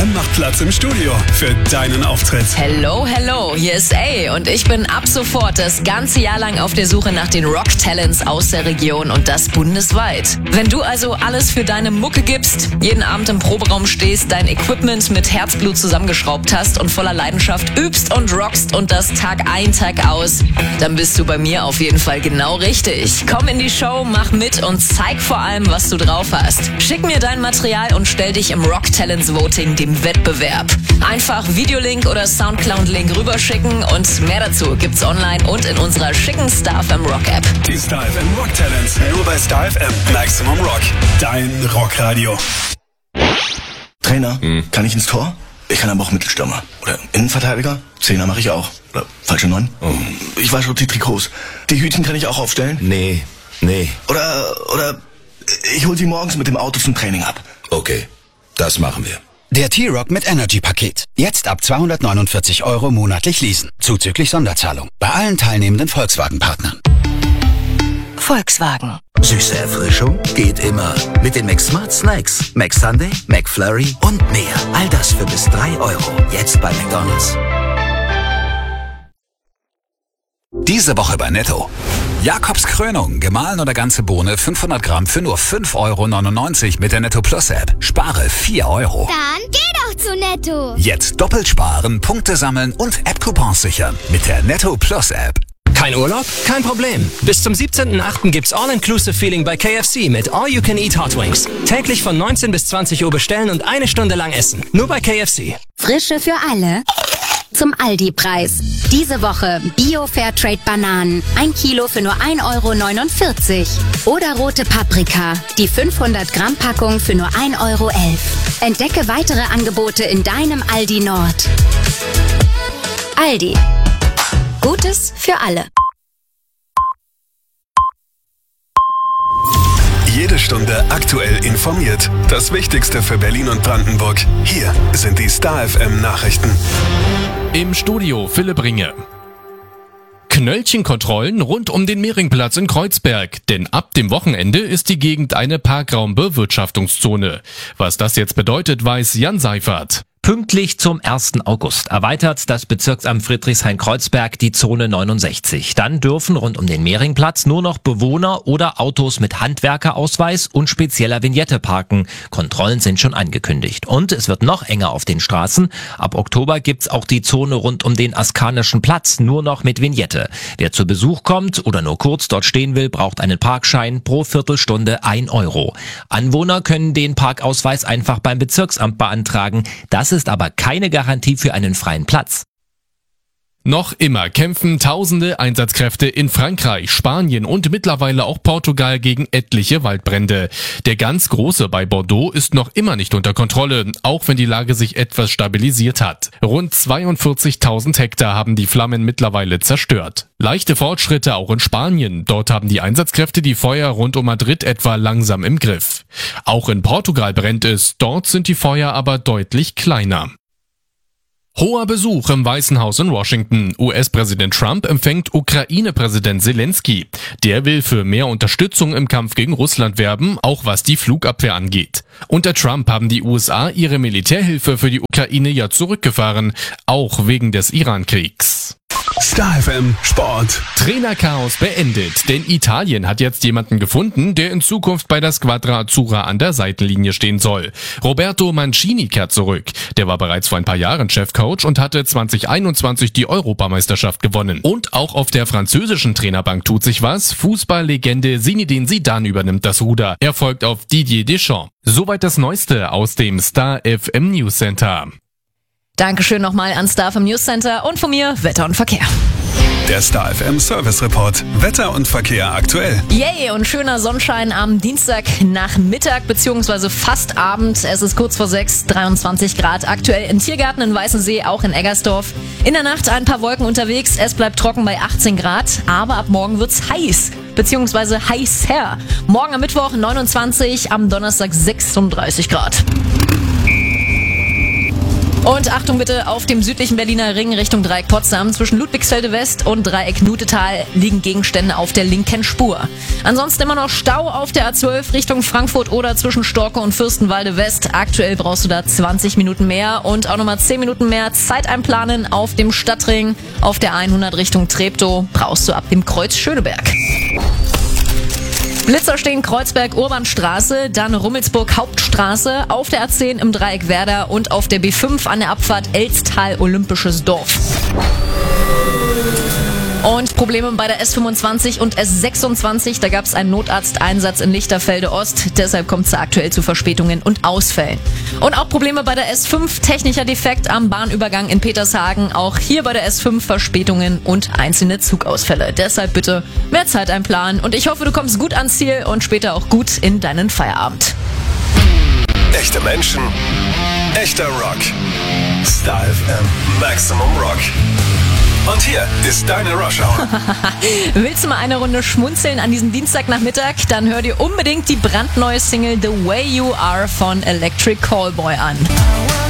und macht Platz im Studio für deinen Auftritt. Hello, hello, hier ist A und ich bin ab sofort das ganze Jahr lang auf der Suche nach den Rock-Talents aus der Region und das bundesweit. Wenn du also alles für deine Mucke gibst, jeden Abend im Proberaum stehst, dein Equipment mit Herzblut zusammengeschraubt hast und voller Leidenschaft übst und rockst und das Tag ein, Tag aus, dann bist du bei mir auf jeden Fall genau richtig. Komm in die Show, mach mit und zeig vor allem, was du drauf hast. Schick mir dein Material und stell dich im Rock Talents Voting, dem Wettbewerb. Einfach Videolink oder Soundcloud-Link rüberschicken und mehr dazu gibt's online und in unserer schicken Star FM Rock App. Die Star FM Rock Talents, nur bei Star FM. Maximum Rock, dein Rockradio. Trainer, kann ich ins Tor? Ich kann aber auch Mittelstürmer. Oder Innenverteidiger? Zehner mache ich auch. Oder falsche 9? Ich wasche die Trikots. Die Hütchen kann ich auch aufstellen? Nee. Oder ich hol sie morgens mit dem Auto zum Training ab. Okay, das machen wir. Der T-Rock mit Energy-Paket. Jetzt ab 249 € monatlich leasen. Zuzüglich Sonderzahlung. Bei allen teilnehmenden Volkswagen-Partnern. Volkswagen. Süße Erfrischung geht immer. Mit den McSmart Snacks. McSunday, McFlurry und mehr. All das für bis 3 €. Jetzt bei McDonald's. Diese Woche bei Netto. Jakobs Krönung, gemahlen oder ganze Bohne, 500 Gramm für nur 5,99 € mit der Netto Plus App. Spare 4 €. Dann geh doch zu Netto. Jetzt doppelt sparen, Punkte sammeln und App-Coupons sichern mit der Netto Plus App. Kein Urlaub? Kein Problem. Bis zum 17.08. gibt's All-Inclusive-Feeling bei KFC mit All-You-Can-Eat Hot Wings. Täglich von 19 bis 20 Uhr bestellen und 1 Stunde lang essen. Nur bei KFC. Frische für alle. Zum Aldi-Preis. Diese Woche Bio-Fairtrade-Bananen. 1 Kilo für nur 1,49 €. Oder rote Paprika. Die 500-Gramm-Packung für nur 1,11 €. Entdecke weitere Angebote in deinem Aldi Nord. Aldi. Gutes für alle. Jede Stunde aktuell informiert. Das Wichtigste für Berlin und Brandenburg. Hier sind die Star FM Nachrichten. Im Studio Philipp Ringe. Knöllchenkontrollen rund um den Mehringplatz in Kreuzberg. Denn ab dem Wochenende ist die Gegend eine Parkraumbewirtschaftungszone. Was das jetzt bedeutet, weiß Jan Seifert. Pünktlich zum 1. August erweitert das Bezirksamt Friedrichshain-Kreuzberg die Zone 69. Dann dürfen rund um den Mehringplatz nur noch Bewohner oder Autos mit Handwerkerausweis und spezieller Vignette parken. Kontrollen sind schon angekündigt. Und es wird noch enger auf den Straßen. Ab Oktober gibt's auch die Zone rund um den Askanischen Platz nur noch mit Vignette. Wer zu Besuch kommt oder nur kurz dort stehen will, braucht einen Parkschein, pro Viertelstunde 1 €. Anwohner können den Parkausweis einfach beim Bezirksamt beantragen. Das ist aber keine Garantie für einen freien Platz. Noch immer kämpfen tausende Einsatzkräfte in Frankreich, Spanien und mittlerweile auch Portugal gegen etliche Waldbrände. Der ganz große bei Bordeaux ist noch immer nicht unter Kontrolle, auch wenn die Lage sich etwas stabilisiert hat. Rund 42.000 Hektar haben die Flammen mittlerweile zerstört. Leichte Fortschritte auch in Spanien. Dort haben die Einsatzkräfte die Feuer rund um Madrid etwa langsam im Griff. Auch in Portugal brennt es, dort sind die Feuer aber deutlich kleiner. Hoher Besuch im Weißen Haus in Washington. US-Präsident Trump empfängt Ukraine-Präsident Zelensky. Der will für mehr Unterstützung im Kampf gegen Russland werben, auch was die Flugabwehr angeht. Unter Trump haben die USA ihre Militärhilfe für die Ukraine ja zurückgefahren, auch wegen des Iran-Kriegs. Star FM Sport. Trainerchaos beendet, denn Italien hat jetzt jemanden gefunden, der in Zukunft bei der Squadra Azzurra an der Seitenlinie stehen soll. Roberto Mancini kehrt zurück. Der war bereits vor ein paar Jahren Chefcoach und hatte 2021 die Europameisterschaft gewonnen. Und auch auf der französischen Trainerbank tut sich was. Fußballlegende Zinedine Zidane übernimmt das Ruder. Er folgt auf Didier Deschamps. Soweit das Neueste aus dem Star FM News Center. Dankeschön nochmal an Star FM News Center und von mir Wetter und Verkehr. Der Star FM Service Report. Wetter und Verkehr aktuell. Yay, und schöner Sonnenschein am Dienstagnachmittag bzw. fast Abend. Es ist kurz vor 6, 23 Grad. Aktuell im Tiergarten in Weißensee, auch in Eggersdorf. In der Nacht ein paar Wolken unterwegs. Es bleibt trocken bei 18 Grad. Aber ab morgen wird's heiß bzw. heißer. Morgen am Mittwoch 29, am Donnerstag 36 Grad. Und Achtung bitte, auf dem südlichen Berliner Ring Richtung Dreieck Potsdam zwischen Ludwigsfelde West und Dreieck Nutetal liegen Gegenstände auf der linken Spur. Ansonsten immer noch Stau auf der A12 Richtung Frankfurt oder zwischen Storke und Fürstenwalde West. Aktuell brauchst du da 20 Minuten mehr und auch nochmal 10 Minuten mehr Zeit einplanen auf dem Stadtring. Auf der 100 Richtung Treptow brauchst du ab dem Kreuz Schöneberg. Blitzer stehen Kreuzberg Urbanstraße, dann Rummelsburg Hauptstraße, auf der A10 im Dreieck Werder und auf der B5 an der Abfahrt Elstal Olympisches Dorf. Und Probleme bei der S25 und S26, da gab es einen Notarzteinsatz in Lichterfelde Ost, deshalb kommt es aktuell zu Verspätungen und Ausfällen. Und auch Probleme bei der S5, technischer Defekt am Bahnübergang in Petershagen, auch hier bei der S5 Verspätungen und einzelne Zugausfälle. Deshalb bitte mehr Zeit einplanen und ich hoffe, du kommst gut ans Ziel und später auch gut in deinen Feierabend. Echte Menschen, echter Rock. Star FM, Maximum Rock. Und hier ist deine Rush Hour. Willst du mal eine Runde schmunzeln an diesem Dienstagnachmittag? Dann hör dir unbedingt die brandneue Single The Way You Are von Electric Callboy an.